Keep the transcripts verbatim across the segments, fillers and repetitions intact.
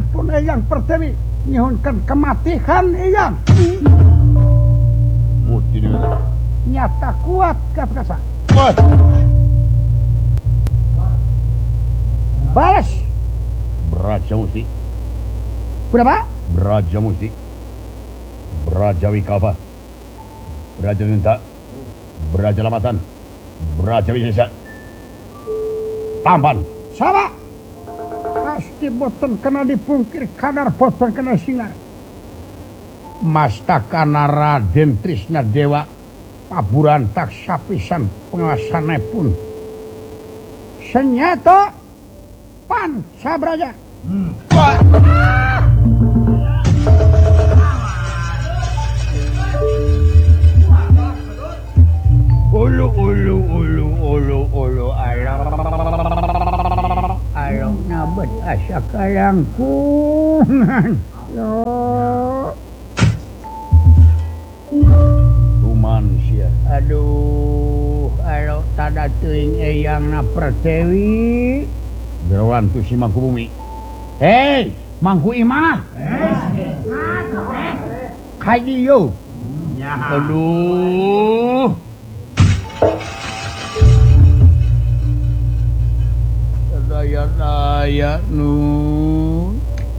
pun Eyang Pertiwi nyuhunkeun kematihan Eyang. Bukti dia. Nyata kuat kapasa. Kuat. Balas. Braja Musti. Berapa? Braja Musti. Braja Wikapa. Braja Tinta. Braja Lamatan. Braja Wisesa. Tampan. Sama. Pasti boten kena dipungkir kadar boten kena singar. Mastakana Raden Trisna Dewa paburan tak sapisan pengawasannya pun senyata Pancabraja. Hmm. Ulu ulu ulu ulu ulu alam alam nabet asa kalangkungan. Yo. Tuman sia. Aduh, alo tada teuing Eyangna Pertiwi. Gerawan tu si Mangku Bumi. Hei, Mangku Imah. Kaji yo. Aduh. Daya-daya nu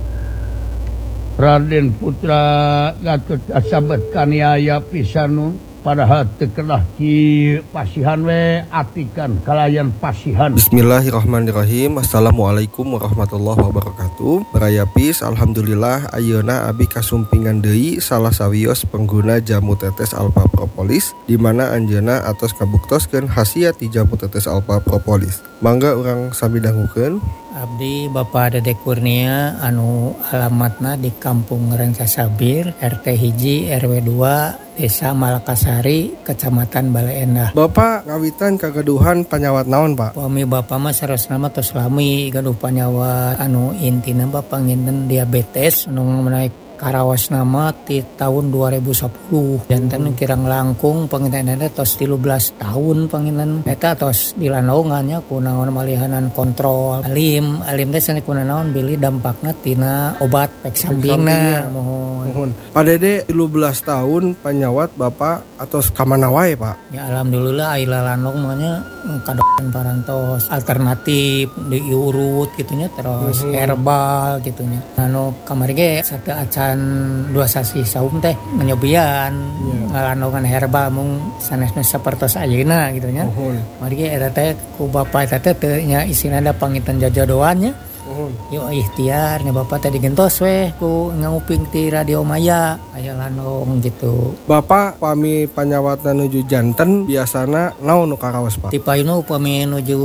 Raden Putra Gatot Kasabat kaniaya pisan padahal teu kedah ki pasihan we atikan kalayan pasihan. Bismillahirrahmanirrahim. Assalamualaikum warahmatullahi wabarakatuh. Barayapis alhamdulillah ayeuna abi kasumpingan deui salah sawios pengguna jamu tetes alpha propolis di mana anjeunna atos kabuktoskeun khasiat ti jamu tetes alpha propolis. Mangga urang sami dangukeun. Abdi Bapak Dedek Kurnia anu alamatna di Kampung Rancasabir, R T hiji R W dua, Desa Malakasari, Kecamatan Bale Endah. Bapak ngawitan kagaduhan panyawat naon, Pak? Pami Bapak mah sarosna mah tos lami gaduh panyawat anu intina Bapak nginten diabetes anu menaik karawas nama di tahun dua ribu sepuluh jantan kirang langkung panginten eta tos tilu belas tahun panginten eta tos dilanongannya kunaon malihanan kontrol alim alim teh sanes kunaon bili dampakna tina obat pek sampingna mohon. Pak Dede tilu belas tahun panyawat Bapak atos kamana wae, Pak? Ya alhamdulillah aila lanong manya kadokan parantos alternatif diurut gitunya terus hmm. herbal gitunya. Anu kamari ge sate acan dua sasi saum teh nyobian yeah. ngalanongan herbal mung sanesna sapertos ayeuna gitunya. Oh, mari ge eta teh ku Bapak eta teh nya isina ada pangitan jajodoannya. Oh. Yo ikhtiar nya Bapak teh digentos weh ku nguping ti Radio Maya aya lanong gitu. Bapak pami panyawatna nuju janten biasana naon nu karaos, Pak? Ti payuna upami nuju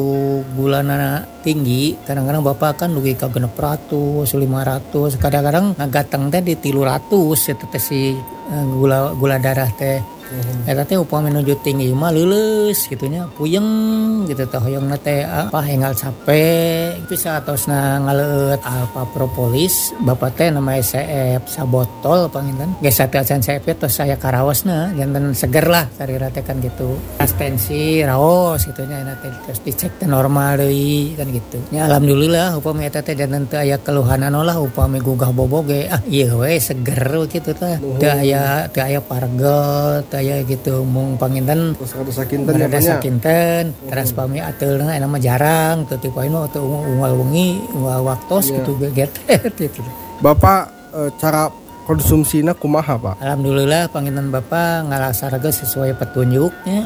gulana tinggi kadang-kadang Bapak kan dugi ka genep ratus lima ratus kadang-kadang ngagateng teh di tilu ratus eta teh si gula gula darah teh. Uhum. Eta teh upami nuju tinggi mah leuleus gitunya puyeng gitu teh hoyongna teh apa hengal capek bisa atosna ngaleut alpha propolis Bapak teh nama S F sabotol panginten geus sateacan S F tos saya karaosna janten seger lah sarira teh kan gitu astensi raos gitunya eta teh terus dicek teh normal deui kan gitu nya alhamdulillah upami eta teh janten teu aya keluhanan lah upami gugah boboge ah ieu we seger kitu teh teu aya teu aya pargel aya gitu mung panginten terus ada sakinten ada sakinten terus pami ateulna eta mah jarang teu ti poino teu unggal wengi unggal waktos yeah. Gitu geget gitu. Bapak e, cara konsumsina kumaha, Pak? Alhamdulillah panginten Bapak ngalaksanakeun sesuai petunjuknya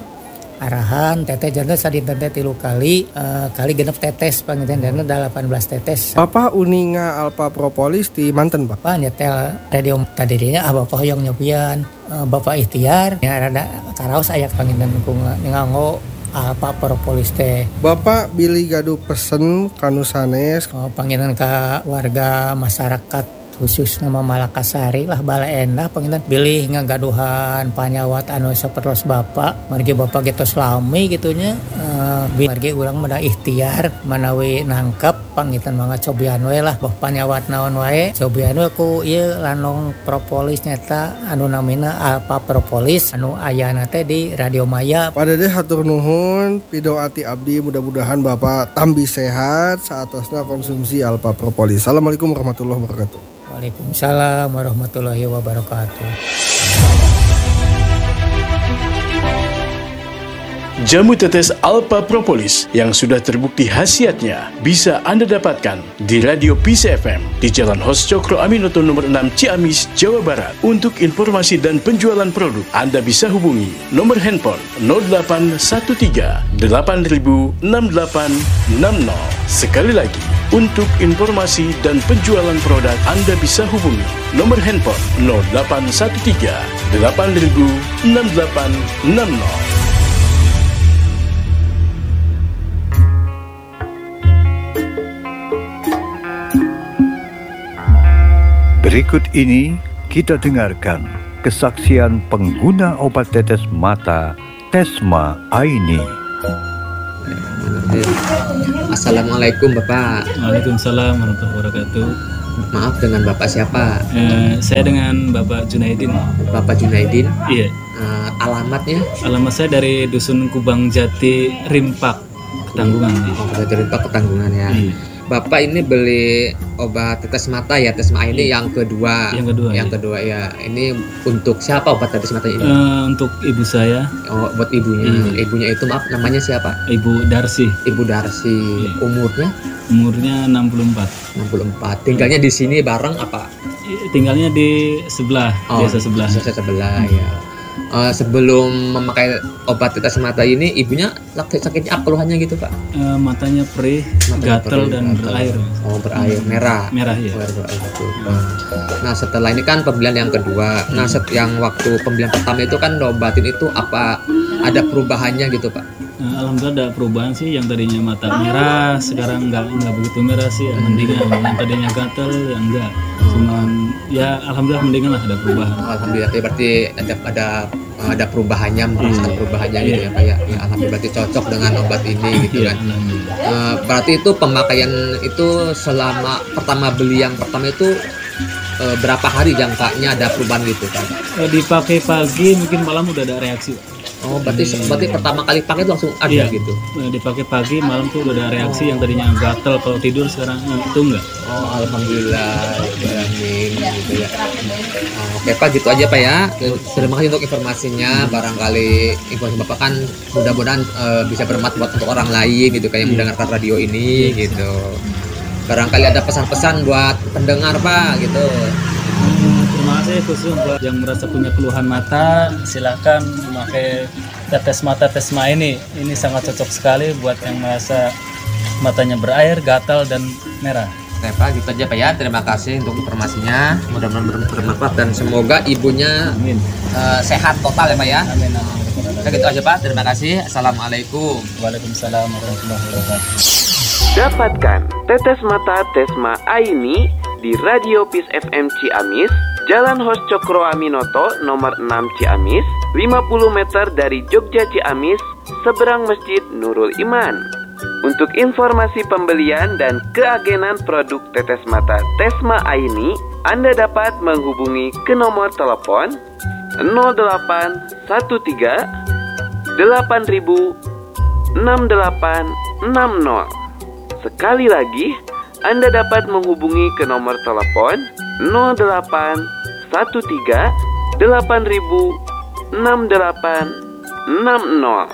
arahan teteh jantan sadinten teh tilu kali uh, kali genep tetes panginten dana delapan belas tetes. Bapak uninga alpha propolis di manten, Pak? Pak nyetel radio tadinya ah Bapak hoyong nyobian uh, Bapak ikhtiar ya rada karaos aya panginten ku nganggo alpha propolis teh. Bapak bilih gaduh pesen kanu sanes oh, panginten ka warga masyarakat khusus nama Malakasari lah bala endah pengintan pilih ngagaduhan panyawat anu sapertos bapak margi bapak gitu selami gitunya uh, margi urang mada ikhtiar manawi nangkep pangitan mangga cobian we lah bah panyawat naon wae cobian we ku ieu lanong propolis nyata anu namina Alpa Propolis anu ayana teh di Radio Maya. Pada deh hatur nuhun pidoati abdi mudah-mudahan Bapak tambi sehat saatosna konsumsi Alpa Propolis. Assalamualaikum warahmatullahi wabarakatuh. Waalaikumsalam warahmatullahi wabarakatuh. Jamu tetes Alpa Propolis yang sudah terbukti khasiatnya bisa Anda dapatkan di Radio Peace F M di Jalan Hos Cokro Aminoto nomor enam Ciamis, Jawa Barat. Untuk informasi dan penjualan produk, Anda bisa hubungi nomor handphone nol delapan satu tiga delapan nol enam delapan enam nol. Sekali lagi, untuk informasi dan penjualan produk, Anda bisa hubungi nomor handphone nol delapan satu tiga delapan nol enam delapan enam nol. Berikut ini kita dengarkan kesaksian pengguna obat tetes mata Tesma Aini. Assalamualaikum Bapak. Waalaikumsalam warahmatullahi wabarakatuh. Maaf, dengan Bapak siapa? Eh, saya dengan Bapak Junaidin. Bapak Junaidin? Iya. Uh, alamatnya? Alamat saya dari Dusun Kubang Jati, Rimpak, Ketanggungan. Oh, dari Rimpak, Ketanggungan ya. Iya. Bapak ini beli obat tetes mata ya, Tesma ini yang kedua. Yang kedua. Yang ya. kedua ya. Ini untuk siapa obat tetes mata ini? Uh, untuk ibu saya. Oh, buat ibunya. Hmm. Ibunya itu maaf, namanya siapa? Ibu Darsi. Ibu Darsi. Hmm. Umurnya? Umurnya enam puluh empat. enam puluh empat. Tinggalnya di sini bareng apa? Tinggalnya di sebelah, oh, desa sebelah. Desa sebelah hmm. ya. Uh, sebelum memakai obat tetes mata ini, ibunya sakitnya apa keluhannya gitu Pak? Uh, matanya perih, gatal dan gatel. Berair. Oh, berair merah. Merah ya. Berair, berair, hmm. Nah setelah ini kan pembelian yang kedua. Hmm. Nah set yang waktu pembelian pertama itu kan obatin itu apa ada perubahannya gitu Pak? Uh, Alhamdulillah ada perubahan sih, yang tadinya mata merah sekarang nggak nggak begitu merah sih, ya, mendingan. Yang tadinya gatal ya enggak. Cuman ya alhamdulillah mendingan lah, ada perubahan. Alhamdulillah berarti ada ada ada perubahannya, merasakan hmm. perubahannya gitu ya Pak ya. Ya alhamdulillah berarti cocok dengan obat ini gitu kan. Uh, berarti itu pemakaian itu selama pertama beli yang pertama itu uh, berapa hari jangkanya ada perubahan gitu kan? Uh, dipakai pagi mungkin malam udah ada reaksi. Oh, berarti hmm. berarti pertama kali pakai itu langsung ada iya, gitu. Dipakai pagi, malam tuh udah ada reaksi. Oh. Yang tadinya gatel kalau tidur sekarang itu enggak. Oh, alhamdulillah. Amin gitu ya. Oh, oke Pak, gitu aja Pak ya. Terima kasih untuk informasinya. Barangkali informasi Bapak kan mudah-mudahan uh, bisa bermanfaat untuk orang lain gitu kayak yang mendengarkan radio ini gitu. Barangkali ada pesan-pesan buat pendengar Pak gitu. Terima kasih khusus buat yang merasa punya keluhan mata, silakan memakai tetes mata Tesma ini. Ini sangat cocok sekali buat yang merasa matanya berair, gatal dan merah. Oke Pak, gitu aja Pak ya. Terima kasih untuk informasinya. Mudah-mudahan bermanfaat dan semoga ibunya uh, sehat total ya Pak ya. Amin. Amin. Nah, gitu aja Pak. Terima kasih. Assalamualaikum. Waalaikumsalam warahmatullahi wabarakatuh. Dapatkan tetes mata Tesma Aini di Radio Peace F M Ciamis, Jalan Hos Cokro Aminoto nomor enam Ciamis, lima puluh meter dari Jogja Ciamis, seberang Masjid Nurul Iman. Untuk informasi pembelian dan keagenan produk tetes mata Tesma Aini, Anda dapat menghubungi ke nomor telepon nol delapan satu tiga delapan enam delapan enam nol. Sekali lagi, Anda dapat menghubungi ke nomor telepon nol delapan satu tiga delapan enam delapan enam nol.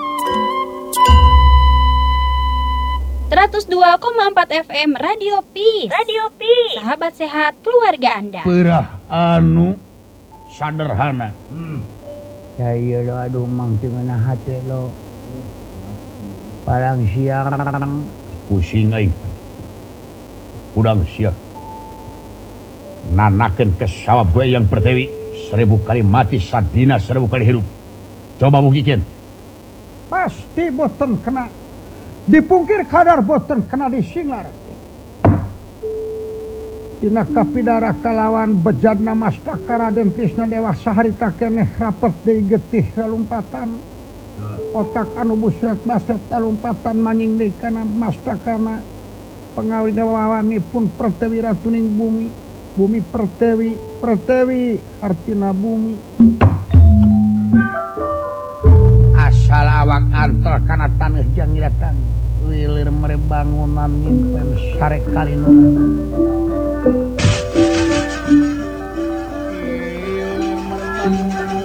seratus dua koma empat F M Radio Peace. Radio Peace. Sahabat sehat keluarga Anda. Perah anu sederhana. Hmm. Ya iya lo, aduh mang cengenah hati lo. Parang siang pusing aing. Udang siap. Nanakeun ke sawah bae yang pertewi seribu kali mati sadina seribu kali hidup. Coba buktikan. Pasti boten kena. Dipungkir kadar boten kena disinglar. Dina kapidara kalawan bejadna mastaka Raden Trisna Dewa saharita keneh rapet deui getih lalumpatan. Otak anu busret baset lalumpatan manying deui kana mastakana. Pengawi dewawani pun Pertewi ratuning bumi. Bumi Pertewi, Pertewi artina bumi. Asal awak antar kana taneuh jangilatang. Wilir merebangunan nyimpen sare kalinuran. Wilir merebangunan